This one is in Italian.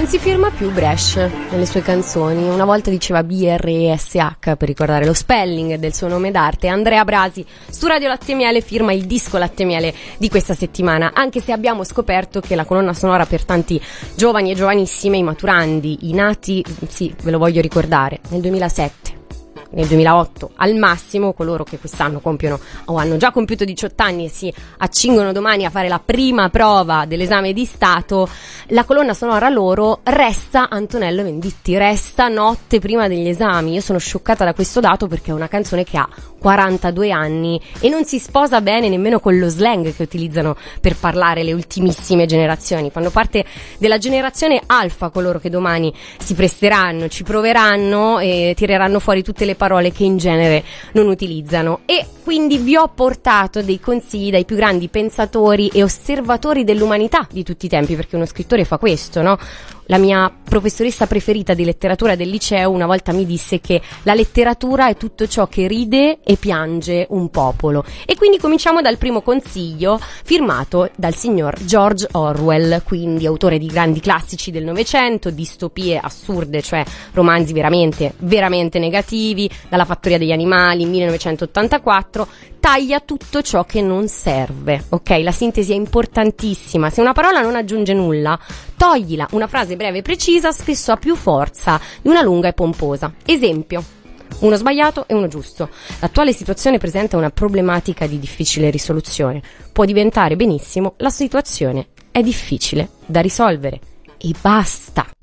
Non si firma più Bresh nelle sue canzoni. Una volta diceva BRESH per ricordare lo spelling del suo nome d'arte. Andrea Brasi su Radio Latte Miele firma il disco Latte Miele di questa settimana, anche se abbiamo scoperto che la colonna sonora per tanti giovani e giovanissime, i maturandi, i nati, sì, ve lo voglio ricordare, nel 2007, nel 2008, al massimo coloro che quest'anno compiono o hanno già compiuto 18 anni e si accingono domani a fare la prima prova dell'esame di Stato, la colonna sonora loro resta Antonello Venditti, resta Notte prima degli esami. Io sono scioccata da questo dato perché è una canzone che ha 42 anni e non si sposa bene nemmeno con lo slang che utilizzano per parlare le ultimissime generazioni. Fanno parte della generazione alfa coloro che domani si presteranno, ci proveranno e tireranno fuori tutte le parole che in genere non utilizzano. E quindi vi ho portato dei consigli dai più grandi pensatori e osservatori dell'umanità di tutti i tempi, perché uno scrittore fa questo, no? La mia professoressa preferita di letteratura del liceo una volta mi disse che la letteratura è tutto ciò che ride e piange un popolo. E quindi cominciamo dal primo consiglio, firmato dal signor George Orwell, quindi autore di grandi classici del Novecento, distopie assurde, cioè romanzi veramente, veramente negativi, dalla Fattoria degli animali, 1984, taglia tutto ciò che non serve, ok? La sintesi è importantissima. Se una parola non aggiunge nulla, toglila. Una frase breve e precisa spesso ha più forza di una lunga e pomposa. Esempio: uno sbagliato e uno giusto. L'attuale situazione presenta una problematica di difficile risoluzione. Può diventare benissimo: la situazione è difficile da risolvere. E basta.